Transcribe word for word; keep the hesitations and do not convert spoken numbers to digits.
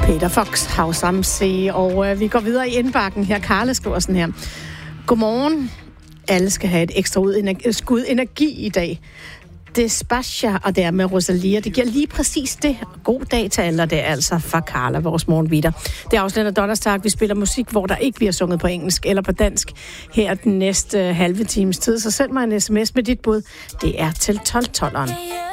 Peter Fox, House I'm Sea, og øh, vi går videre i indbakken her. Karle skriver sådan her. Godmorgen. Alle skal have et ekstra ud energi, skud energi i dag. Despacia, og det er med Rosalia. Det giver lige præcis det. God dag til alle, det er altså fra Carla, vores morgenvitter. Det er afslutter Donnerstag. Vi spiller musik, hvor der ikke bliver sunget på engelsk eller på dansk her den næste halve times tid. Så send mig en sms med dit bud. Det er til tolv tolv.